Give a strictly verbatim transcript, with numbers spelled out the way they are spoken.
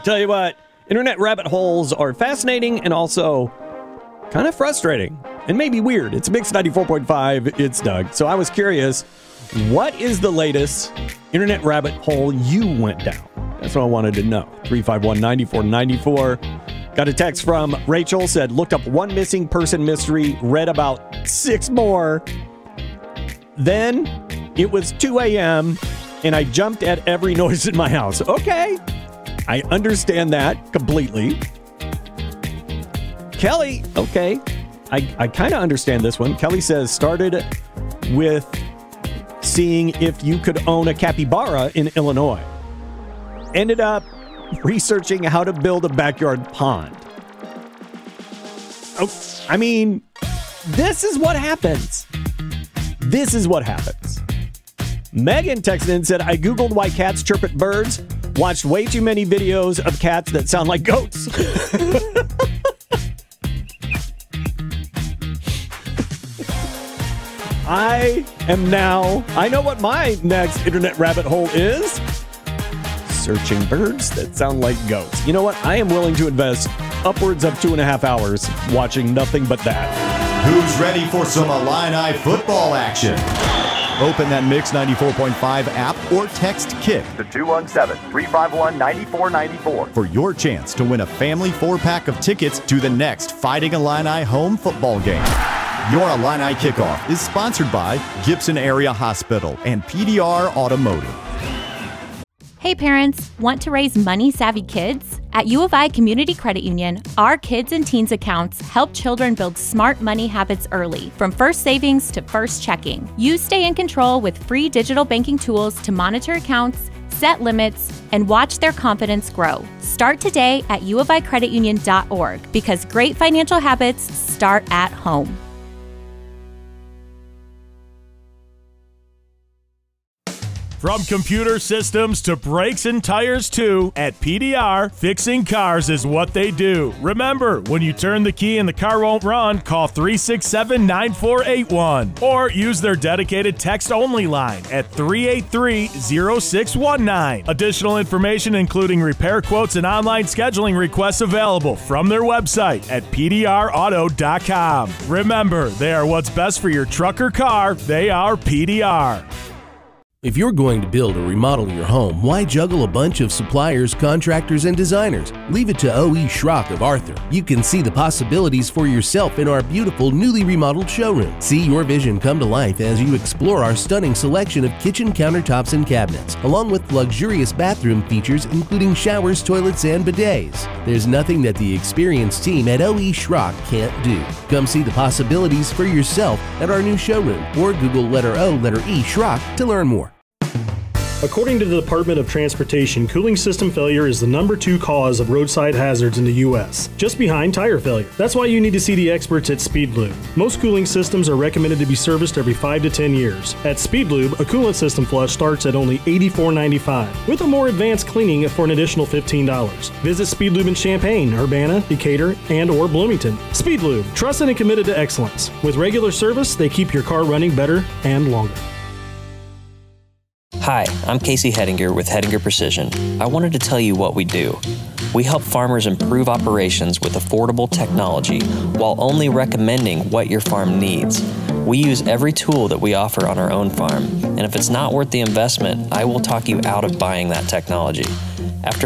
Tell you what, internet rabbit holes are fascinating and also kind of frustrating and maybe weird. It's Mix ninety-four point five. It's Doug. So I was curious, what is the latest internet rabbit hole you went down? That's what I wanted to know. three five one, nine four nine four. Got a text from Rachel, said, looked up one missing person mystery, read about six more. Then it was two a.m. and I jumped at every noise in my house. Okay, I understand that completely. Kelly, okay, I, I kind of understand this one. Kelly says, started with seeing if you could own a capybara in Illinois. Ended up researching how to build a backyard pond. Oh, I mean, this is what happens. This is what happens. Megan texted in and said, I Googled why cats chirp at birds, watched way too many videos of cats that sound like goats. I am now, I know what my next internet rabbit hole is. Searching birds that sound like goats. You know what? I am willing to invest upwards of two and a half hours watching nothing but that. Who's ready for some Illini football action? Open that Mix ninety-four point five app or text KICK to two one seven, three five one, nine four nine four for your chance to win a family four-pack of tickets to the next Fighting Illini home football game. Your Illini Kickoff is sponsored by Gibson Area Hospital and P D R Automotive. Hey parents, want to raise money-savvy kids? At U of I Community Credit Union, our kids and teens accounts help children build smart money habits early, from first savings to first checking. You stay in control with free digital banking tools to monitor accounts, set limits, and watch their confidence grow. Start today at u of i credit union dot org because great financial habits start at home. From computer systems to brakes and tires too, at P D R, fixing cars is what they do. Remember, when you turn the key and the car won't run, call three six seven, nine four eight one or use their dedicated text-only line at three eight three, zero six one nine. Additional information including repair quotes and online scheduling requests available from their website at p d r auto dot com. Remember, they are what's best for your truck or car. They are P D R. If you're going to build or remodel your home, why juggle a bunch of suppliers, contractors, and designers? Leave it to O E. Schrock of Arthur. You can see the possibilities for yourself in our beautiful, newly remodeled showroom. See your vision come to life as you explore our stunning selection of kitchen countertops and cabinets, along with luxurious bathroom features including showers, toilets, and bidets. There's nothing that the experienced team at O E. Schrock can't do. Come see the possibilities for yourself at our new showroom or Google letter O, letter E, Schrock to learn more. According to the Department of Transportation, cooling system failure is the number two cause of roadside hazards in the U S, just behind tire failure. That's why you need to see the experts at Speedlube. Most cooling systems are recommended to be serviced every five to ten years. At Speedlube, a coolant system flush starts at only eighty-four ninety-five, with a more advanced cleaning for an additional fifteen dollars. Visit Speedlube in Champaign, Urbana, Decatur, and or Bloomington. Speedlube, trusted and committed to excellence. With regular service, they keep your car running better and longer. Hi, I'm Casey Hedinger with Hedinger Precision. I wanted to tell you what we do. We help farmers improve operations with affordable technology while only recommending what your farm needs. We use every tool that we offer on our own farm, and if it's not worth the investment, I will talk you out of buying that technology. After